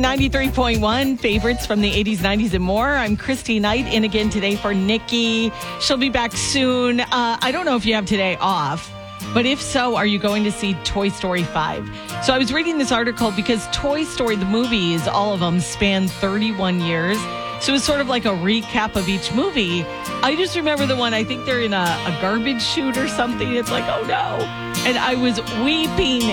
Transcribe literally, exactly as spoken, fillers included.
ninety-three point one, favorites from the eighties, nineties, and more. I'm Christy Knight, in again today for Nikki. She'll be back soon. Uh, I don't know if you have today off, but if so, are you going to see Toy Story five? So I was reading this article because Toy Story, the movies, all of them span thirty-one years. So it's sort of like a recap of each movie. I just remember the one, I think they're in a, a garbage chute or something. It's like, oh no. And I was weeping